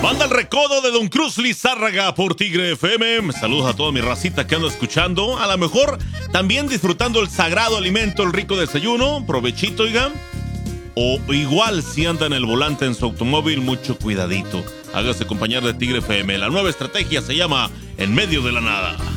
Manda el recodo de Don Cruz Lizárraga por Tigre FM. Saludos a toda mi racita que ando escuchando. A lo mejor también disfrutando el sagrado alimento, el rico desayuno. Provechito, oigan. O igual si anda en el volante en su automóvil, mucho cuidadito. Hágase acompañar de Tigre FM. La nueva estrategia se llama En Medio de la Nada.